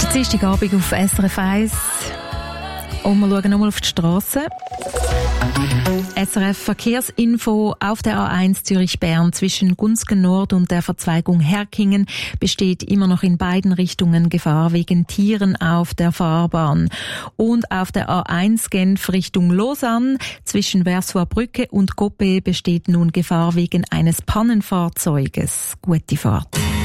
Dienstagabend auf SRF 1. Und wir schauen nochmal auf die Strasse. SRF Verkehrsinfo auf der A1 Zürich-Bern zwischen Gunzgen Nord und der Verzweigung Herkingen besteht immer noch in beiden Richtungen Gefahr wegen Tieren auf der Fahrbahn. Und auf der A1 Genf Richtung Lausanne zwischen Versoix Brücke und Coppet besteht nun Gefahr wegen eines Pannenfahrzeuges. Gute Fahrt.